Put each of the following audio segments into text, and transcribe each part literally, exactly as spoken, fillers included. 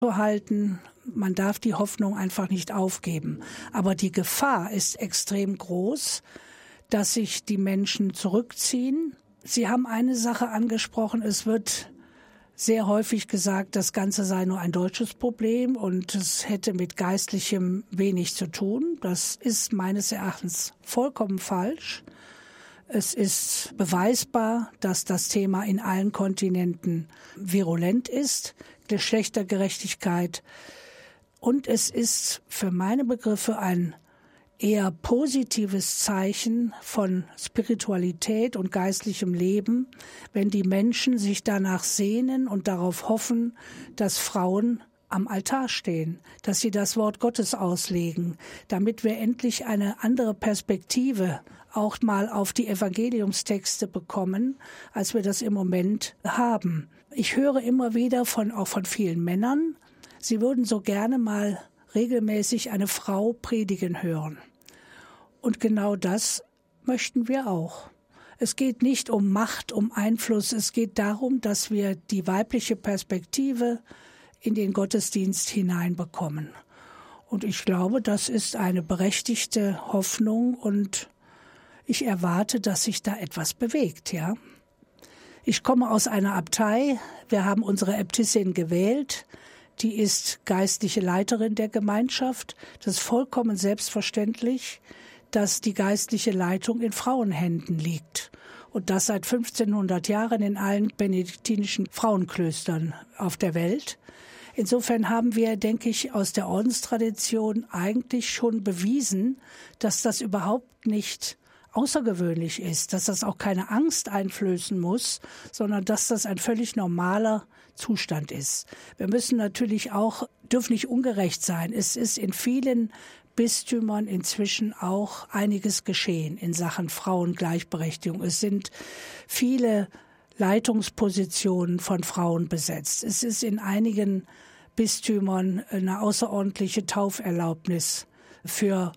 halten. Man darf die Hoffnung einfach nicht aufgeben. Aber die Gefahr ist extrem groß, dass sich die Menschen zurückziehen. Sie haben eine Sache angesprochen, es wird sehr häufig gesagt, das Ganze sei nur ein deutsches Problem und es hätte mit Geistlichem wenig zu tun. Das ist meines Erachtens vollkommen falsch. Es ist beweisbar, dass das Thema in allen Kontinenten virulent ist, Geschlechtergerechtigkeit. Und es ist für meine Begriffe ein eher positives Zeichen von Spiritualität und geistlichem Leben, wenn die Menschen sich danach sehnen und darauf hoffen, dass Frauen am Altar stehen, dass sie das Wort Gottes auslegen, damit wir endlich eine andere Perspektive auch mal auf die Evangeliumstexte bekommen, als wir das im Moment haben. Ich höre immer wieder von, auch von vielen Männern, sie würden so gerne mal regelmäßig eine Frau predigen hören. Und genau das möchten wir auch. Es geht nicht um Macht, um Einfluss. Es geht darum, dass wir die weibliche Perspektive in den Gottesdienst hineinbekommen. Und ich glaube, das ist eine berechtigte Hoffnung und ich erwarte, dass sich da etwas bewegt, ja. Ich komme aus einer Abtei. Wir haben unsere Äbtissin gewählt. Die ist geistliche Leiterin der Gemeinschaft. Das ist vollkommen selbstverständlich, dass die geistliche Leitung in Frauenhänden liegt. Und das seit fünfzehnhundert Jahren in allen benediktinischen Frauenklöstern auf der Welt. Insofern haben wir, denke ich, aus der Ordenstradition eigentlich schon bewiesen, dass das überhaupt nicht außergewöhnlich ist, dass das auch keine Angst einflößen muss, sondern dass das ein völlig normaler Zustand ist. Wir müssen natürlich auch, dürfen nicht ungerecht sein. Es ist in vielen Bistümern inzwischen auch einiges geschehen in Sachen Frauengleichberechtigung. Es sind viele Leitungspositionen von Frauen besetzt. Es ist in einigen Bistümern eine außerordentliche Tauferlaubnis für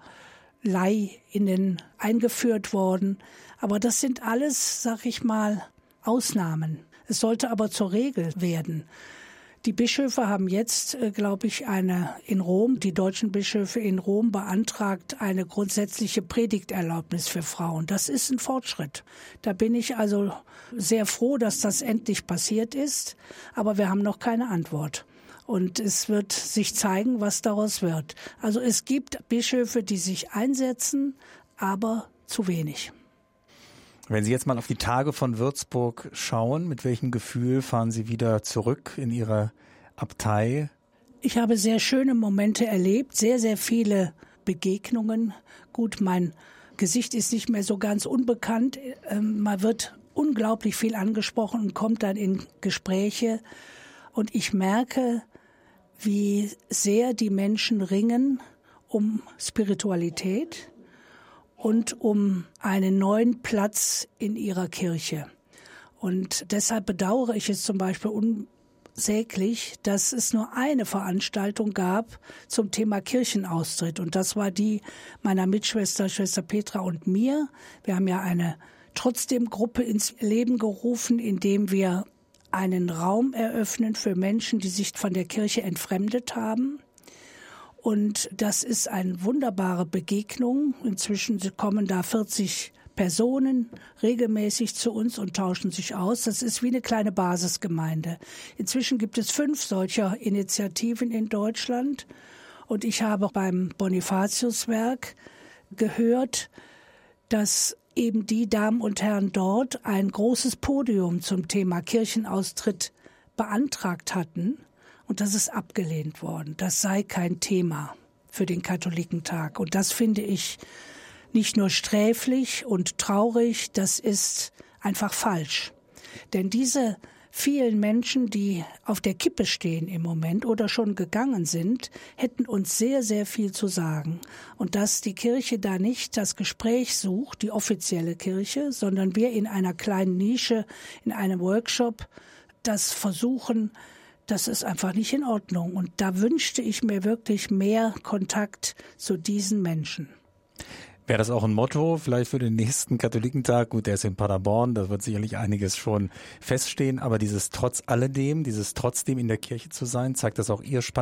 LaiInnen eingeführt worden. Aber das sind alles, sag ich mal, Ausnahmen. Es sollte aber zur Regel werden. Die Bischöfe haben jetzt, glaube ich, eine in Rom, die deutschen Bischöfe in Rom beantragt, eine grundsätzliche Predigterlaubnis für Frauen. Das ist ein Fortschritt. Da bin ich also sehr froh, dass das endlich passiert ist. Aber wir haben noch keine Antwort. Und es wird sich zeigen, was daraus wird. Also es gibt Bischöfe, die sich einsetzen, aber zu wenig. Wenn Sie jetzt mal auf die Tage von Würzburg schauen, mit welchem Gefühl fahren Sie wieder zurück in Ihre Abtei? Ich habe sehr schöne Momente erlebt, sehr, sehr viele Begegnungen. Gut, mein Gesicht ist nicht mehr so ganz unbekannt. Ähm, man wird unglaublich viel angesprochen und kommt dann in Gespräche. Und ich merke, wie sehr die Menschen ringen um Spiritualität und um einen neuen Platz in ihrer Kirche. Und deshalb bedauere ich es zum Beispiel unsäglich, dass es nur eine Veranstaltung gab zum Thema Kirchenaustritt. Und das war die meiner Mitschwester, Schwester Petra und mir. Wir haben ja eine trotzdem Gruppe ins Leben gerufen, indem wir einen Raum eröffnen für Menschen, die sich von der Kirche entfremdet haben. Und das ist eine wunderbare Begegnung. Inzwischen kommen da vierzig Personen regelmäßig zu uns und tauschen sich aus. Das ist wie eine kleine Basisgemeinde. Inzwischen gibt es fünf solcher Initiativen in Deutschland. Und ich habe beim Bonifatiuswerk gehört, dass eben die Damen und Herren dort ein großes Podium zum Thema Kirchenaustritt beantragt hatten. Und das ist abgelehnt worden. Das sei kein Thema für den Katholikentag. Und das finde ich nicht nur sträflich und traurig, das ist einfach falsch. Denn diese vielen Menschen, die auf der Kippe stehen im Moment oder schon gegangen sind, hätten uns sehr, sehr viel zu sagen. Und dass die Kirche da nicht das Gespräch sucht, die offizielle Kirche, sondern wir in einer kleinen Nische, in einem Workshop, das versuchen, das ist einfach nicht in Ordnung. Und da wünschte ich mir wirklich mehr Kontakt zu diesen Menschen. Wäre das auch ein Motto vielleicht für den nächsten Katholikentag? Gut, der ist in Paderborn, da wird sicherlich einiges schon feststehen. Aber dieses trotz alledem, dieses trotzdem in der Kirche zu sein, zeigt das auch Ihr Spannungsfeld?